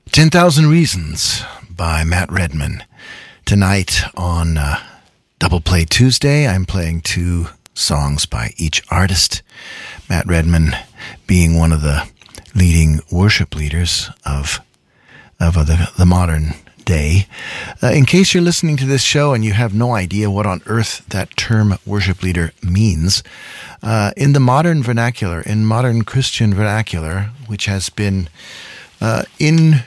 10,000 Reasons by Matt Redman. Tonight on Double Play Tuesday, I'm playing two songs by each artist. Matt Redman being one of the leading worship leaders of the modern day. In case you're listening to this show and you have no idea what on earth that term worship leader means, in the modern vernacular, in modern Christian vernacular, which has been in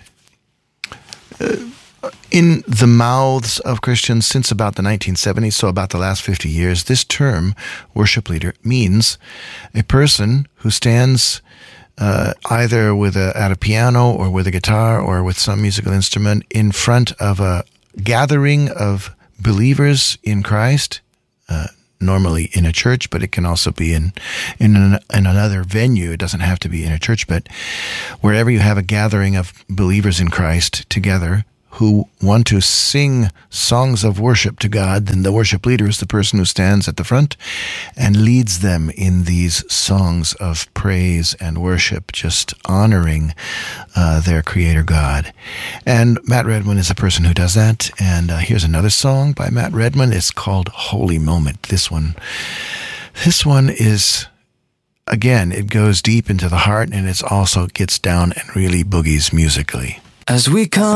the mouths of Christians since about the 1970s, so about the last 50 years, this term, worship leader, means a person who stands either at a piano or with a guitar or with some musical instrument in front of a gathering of believers in Christ, normally in a church, but it can also be in another venue. It doesn't have to be in a church, but wherever you have a gathering of believers in Christ together who want to sing songs of worship to God, then the worship leader is the person who stands at the front and leads them in these songs of praise and worship, just honoring their Creator God. And Matt Redman is a person who does that. And here's another song by Matt Redman. It's called Holy Moment. This one is, again, it goes deep into the heart, and it also gets down and really boogies musically. As we come